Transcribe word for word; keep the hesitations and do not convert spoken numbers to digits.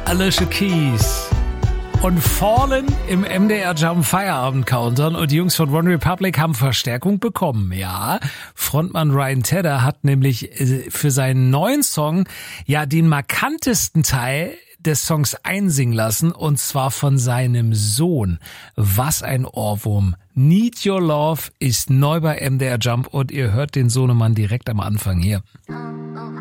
Alicia Keys und Fallen im M D R Jump Feierabend Countdown, und die Jungs von One Republic haben Verstärkung bekommen. Ja, Frontmann Ryan Tedder hat nämlich für seinen neuen Song ja den markantesten Teil des Songs einsingen lassen, und zwar von seinem Sohn. Was ein Ohrwurm. Need Your Love ist neu bei M D R Jump, und ihr hört den Sohnemann direkt am Anfang hier.